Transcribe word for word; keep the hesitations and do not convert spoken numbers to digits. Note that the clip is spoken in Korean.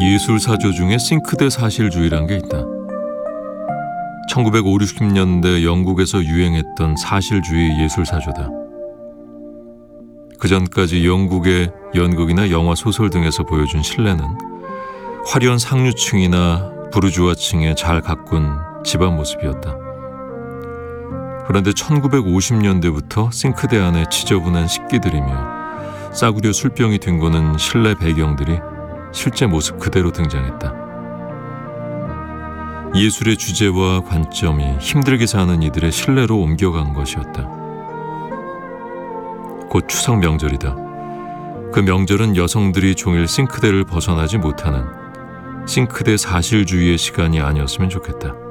예술 사조 중에 싱크대 사실주의란 게 있다. 천구백오십 년대 영국에서 유행했던 사실주의 예술 사조다. 그 전까지 영국의 연극이나 영화, 소설 등에서 보여준 신뢰는 화려한 상류층이나 부르주아층의 잘 가꾼 집안 모습이었다. 그런데 천구백오십 년대부터 싱크대 안에 지저분한 식기들이며 싸구려 술병이 뒹구는 실내 배경들이 실제 모습 그대로 등장했다. 예술의 주제와 관점이 힘들게 사는 이들의 실내로 옮겨간 것이었다. 곧 추석 명절이다. 그 명절은 여성들이 종일 싱크대를 벗어나지 못하는 싱크대 사실주의의 시간이 아니었으면 좋겠다.